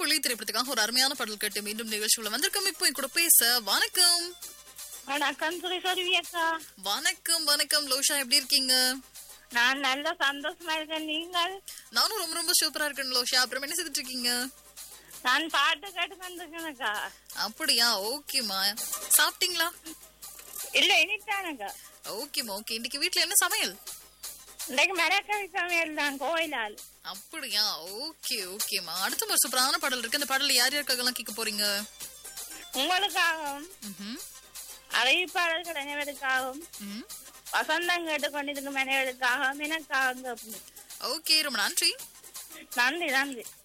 புலி திரைப்படத்துக்காக ஒரு அருமையான பாடல் கேட்டு மீண்டும் நிகழ்ச்சிக்குள்ள வந்திருக்கோம். இப்போ என் கூட பேச வணக்கம். வணக்கம் சுரேஸ்வரி அக்கா. வணக்கம் வணக்கம் லோஷா, எப்படி இருக்கீங்க? நான் நல்ல சந்தோஷமா இருக்கேன். நீங்கள்? நானும் ரொம்ப ரொம்ப சூப்பரா இருக்கேன் லோஷா. அப்புறம் என்ன செய்துட்டு இருக்கீங்க? நான் பாட்டு கேட்டு வந்திருக்கேனக்கா. அப்படியா, ஓகேமா. சாப்பிட்டீங்களா? இல்ல இனித்தானக்கா. ஓகேமா, ஓகே. இன்னைக்கு வீட்டுல என்ன சமையல்? இன்னைக்கு மிளகாய் சமையல் தான், கோயிலால். அப்படியா, ஓகே ஓகேமா. அடுத்த ஒரு சூப்பரான பாடல் இருக்கு. அந்த பாடல யார் யாருக்காகலாம் கேட்க போறீங்க? உங்களுக்காகவும் அறிவிப்பாளர்கள் அனைவருக்காகவும் வசந்தம் கேட்டுக்கொண்டிருக்கும் அனைவருக்காகவும் எனக்காக. ஓகே, ரொம்ப நன்றி. நன்றி நன்றி.